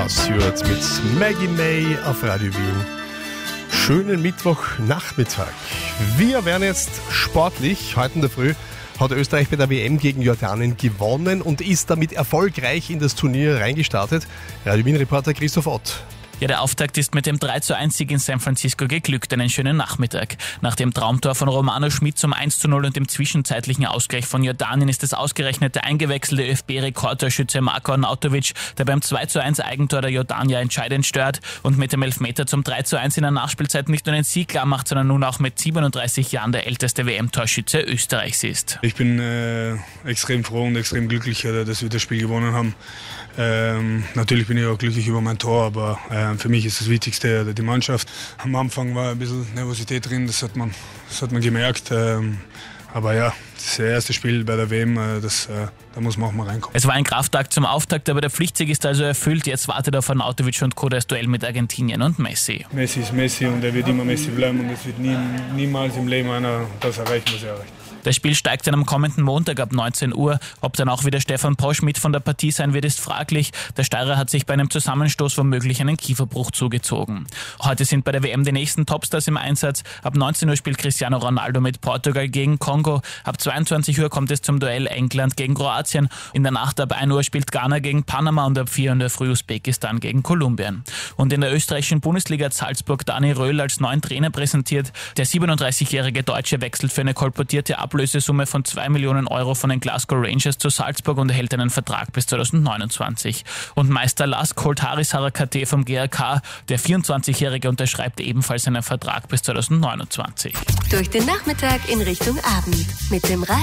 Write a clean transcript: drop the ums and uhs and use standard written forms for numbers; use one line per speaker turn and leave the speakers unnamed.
Stewart mit Maggie May auf Radio Wien. Schönen Mittwochnachmittag. Wir werden jetzt sportlich. Heute in der Früh hat Österreich bei der WM gegen Jordanien gewonnen und ist damit erfolgreich in das Turnier reingestartet. Radio Wien-Reporter Christoph Ott.
Ja, der Auftakt ist mit dem 3:1-Sieg in San Francisco geglückt. Einen schönen Nachmittag. Nach dem Traumtor von Romano Schmid zum 1:0 und dem zwischenzeitlichen Ausgleich von Jordanien ist es ausgerechnet der eingewechselte ÖFB-Rekordtorschütze Marko Arnautovic, der beim 2:1-Eigentor der Jordanier entscheidend stört und mit dem Elfmeter zum 3:1 in der Nachspielzeit nicht nur den Sieg klar macht, sondern nun auch mit 37 Jahren der älteste WM-Torschütze Österreichs ist.
Ich bin extrem froh und extrem glücklich, dass wir das Spiel gewonnen haben. Natürlich bin ich auch glücklich über mein Tor, aber für mich ist das Wichtigste die Mannschaft. Am Anfang war ein bisschen Nervosität drin, das hat man gemerkt. Aber ja, das erste Spiel bei der WM, da muss man auch mal reinkommen.
Es war ein Kraftakt zum Auftakt, aber der Pflichtsieg ist also erfüllt. Jetzt wartet auf Arnautovic und Co. das Duell mit Argentinien und Messi.
Messi ist Messi und er wird immer Messi bleiben und es wird niemals im Leben einer das erreichen, was er erreicht.
Das Spiel steigt dann am kommenden Montag ab 19 Uhr. Ob dann auch wieder Stefan Posch mit von der Partie sein wird, ist fraglich. Der Steirer hat sich bei einem Zusammenstoß womöglich einen Kieferbruch zugezogen. Heute sind bei der WM die nächsten Topstars im Einsatz. Ab 19 Uhr spielt Cristiano Ronaldo mit Portugal gegen Kongo. Ab 22 Uhr kommt es zum Duell England gegen Kroatien. In der Nacht ab 1 Uhr spielt Ghana gegen Panama und ab 4 Uhr in der Früh Usbekistan gegen Kolumbien. Und in der österreichischen Bundesliga hat Salzburg Dani Röhl als neuen Trainer präsentiert. Der 37-jährige Deutsche wechselt für eine kolportierte Ablösesumme von 2 Millionen Euro von den Glasgow Rangers zu Salzburg und erhält einen Vertrag bis 2029. Und Meister Lask holt Haris Harakate vom GRK. Der 24-jährige unterschreibt ebenfalls einen Vertrag bis 2029.
Durch den Nachmittag in Richtung Abend mit dem